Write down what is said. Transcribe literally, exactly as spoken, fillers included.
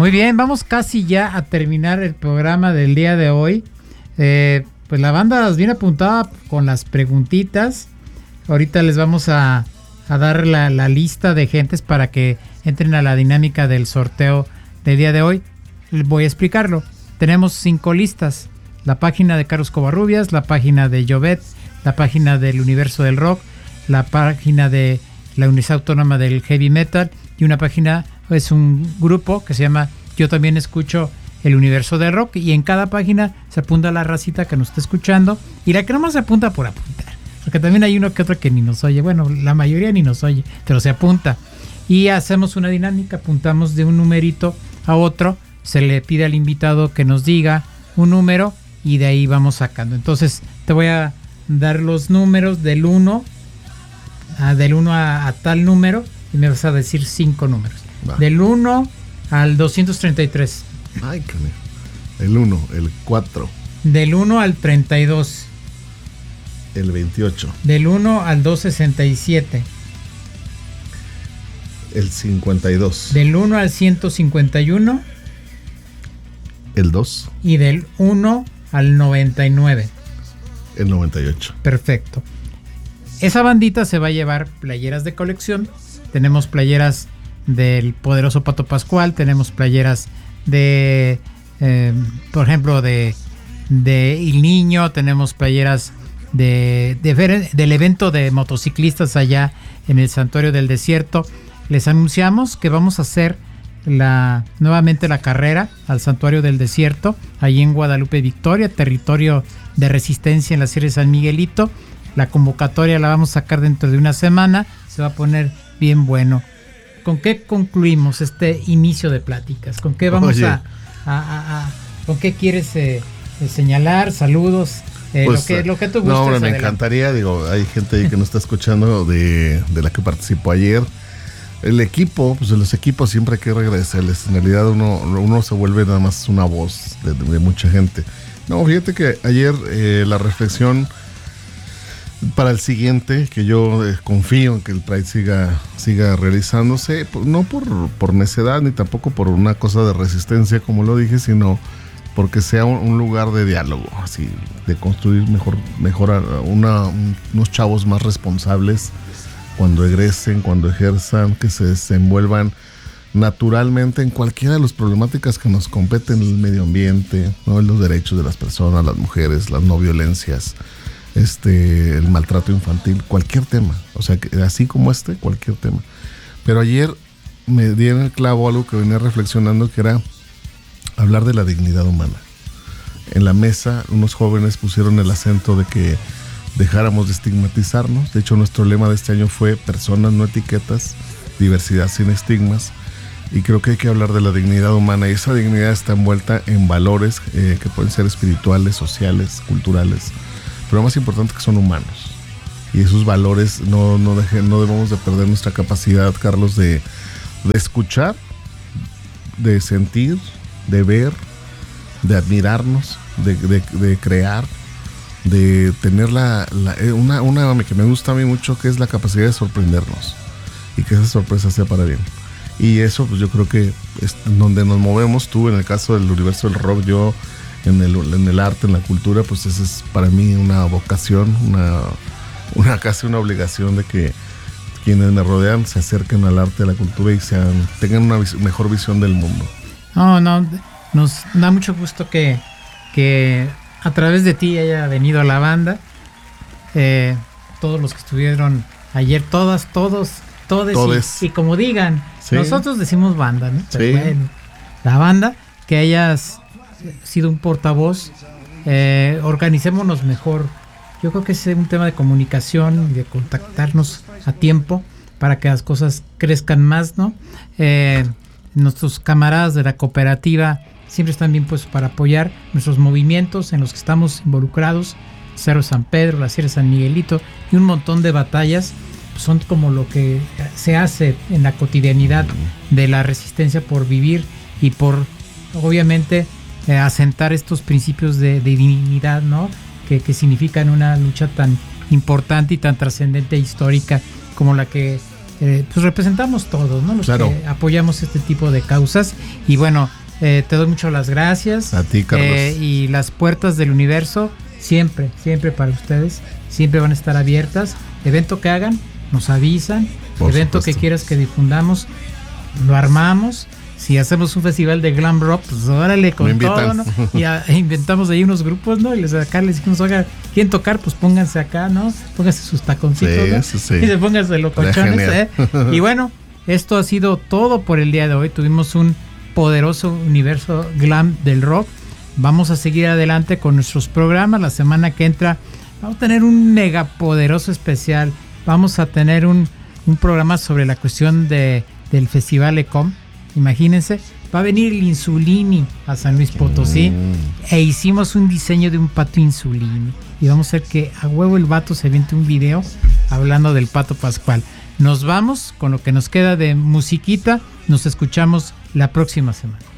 Muy bien, vamos casi ya a terminar el programa del día de hoy. Eh, pues la banda viene apuntada con las preguntitas. Ahorita les vamos a, a dar la, la lista de gentes para que entren a la dinámica del sorteo del día de hoy. Voy a explicarlo. Tenemos cinco listas. La página de Carlos Covarrubias, la página de Jovet, la página del Universo del Rock, la página de la Universidad Autónoma del Heavy Metal y una página, es un grupo que se llama Yo También Escucho el Universo del Rock, y en cada página se apunta la racita que nos está escuchando y la que nomás se apunta por apuntar, porque también hay uno que otro que ni nos oye, bueno, la mayoría ni nos oye, pero se apunta y hacemos una dinámica, apuntamos de un numerito a otro, se le pide al invitado que nos diga un número y de ahí vamos sacando. Entonces te voy a dar los números del uno a, del uno a, a tal número y me vas a decir cinco números. Va. Del uno al doscientos treinta y tres. Ay, qué el uno, el cuatro. Del uno al treinta y dos. El veintiocho. Del uno al doscientos sesenta y siete. El cincuenta y dos. Del uno al ciento cincuenta y uno. El dos. Y del uno al noventa y nueve. El noventa y ocho. Perfecto. Esa bandita se va a llevar playeras de colección. Tenemos playeras del poderoso Pato Pascual, tenemos playeras de, eh, por ejemplo, de, de El Niño, tenemos playeras de, de del evento de motociclistas allá en el Santuario del Desierto. Les anunciamos que vamos a hacer la nuevamente la carrera al Santuario del Desierto, allí en Guadalupe Victoria, territorio de resistencia en la Sierra de San Miguelito. La convocatoria la vamos a sacar dentro de una semana, se va a poner bien bueno. ¿Con qué concluimos este inicio de pláticas? ¿Con qué vamos a, a, a, a con qué quieres eh, señalar? Saludos, eh, pues, lo que lo que tú gustes. No, hombre, me adelante. encantaría, digo, hay gente ahí que nos está escuchando de, de la que participó ayer. El equipo, pues de los equipos siempre hay que regresarles. En realidad uno, uno se vuelve nada más una voz de, de mucha gente. No, fíjate que ayer eh, la reflexión para el siguiente, que yo eh, confío en que el Pride siga, siga realizándose, no por, por necedad ni tampoco por una cosa de resistencia, como lo dije, sino porque sea un, un lugar de diálogo, así, de construir mejor, mejor una, un, unos chavos más responsables cuando egresen, cuando ejerzan, que se desenvuelvan naturalmente en cualquiera de las problemáticas que nos competen, el medio ambiente, ¿no? Los derechos de las personas, las mujeres, las no violencias, este, el maltrato infantil, cualquier tema, o sea, que así como este, cualquier tema. Pero ayer me dieron el clavo algo que venía reflexionando, que era hablar de la dignidad humana. En la mesa, unos jóvenes pusieron el acento de que dejáramos de estigmatizarnos. De hecho, nuestro lema de este año fue personas, no etiquetas, diversidad sin estigmas. Y creo que hay que hablar de la dignidad humana, y esa dignidad está envuelta en valores eh, que pueden ser espirituales, sociales, culturales, pero lo más importante es que son humanos. Y esos valores no, no, dejen, no debemos de perder nuestra capacidad, Carlos, de, de escuchar, de sentir, de ver, de admirarnos, de, de, de crear, de tener la, la una, una que me gusta a mí mucho, que es la capacidad de sorprendernos y que esa sorpresa sea para bien. Y eso, pues yo creo que es donde nos movemos. Tú, en el caso del Universo del Rock, yo en el, en el arte, en la cultura, pues esa es para mí una vocación, una, una casi una obligación de que quienes me rodean se acerquen al arte, a la cultura y sean, tengan una vis- mejor visión del mundo. No, no, nos da mucho gusto que, que a través de ti haya venido a la banda. Eh, todos los que estuvieron ayer, todas, todos, todes, Todes. Y, y como digan, Sí. nosotros decimos banda, ¿no? Pero Sí. bueno, la banda, que hayas sido un portavoz, eh, organicémonos mejor. Yo creo que es un tema de comunicación y de contactarnos a tiempo para que las cosas crezcan más, ¿no? Eh, nuestros camaradas de la cooperativa siempre están bien puestos para apoyar nuestros movimientos en los que estamos involucrados. Cerro San Pedro, la Sierra de San Miguelito y un montón de batallas son como lo que se hace en la cotidianidad de la resistencia por vivir y por, obviamente, eh, asentar estos principios de, de dignidad, ¿no? Que, que significan una lucha tan importante y tan trascendente e histórica como la que eh, pues representamos todos, ¿no? Los claro. que apoyamos este tipo de causas. Y bueno, eh, te doy mucho las gracias. A ti, Carlos. Eh, y las puertas del universo siempre, siempre para ustedes, siempre van a estar abiertas. Evento que hagan, nos avisan. Por Evento supuesto. que quieras que difundamos, lo armamos. Si hacemos un festival de glam rock, pues órale con todo, ¿no? Y a, e inventamos ahí unos grupos, ¿no? Y les acá les decimos, oiga, ¿quieren tocar? Pues pónganse acá, ¿no? Pónganse sus taconcitos, sí, ¿no? Sí, sí. Y se pónganse locochones, ¿eh? Y bueno, esto ha sido todo por el día de hoy. Tuvimos un poderoso universo glam del rock. Vamos a seguir adelante con nuestros programas. La semana que entra vamos a tener un mega poderoso especial. Vamos a tener un, un programa sobre la cuestión de, del Festival Ecom. Imagínense, va a venir el Insulini a San Luis Potosí mm. e hicimos un diseño de un pato Insulini y vamos a hacer que a huevo el vato se aviente un video hablando del pato Pascual. Nos vamos con lo que nos queda de musiquita, nos escuchamos la próxima semana.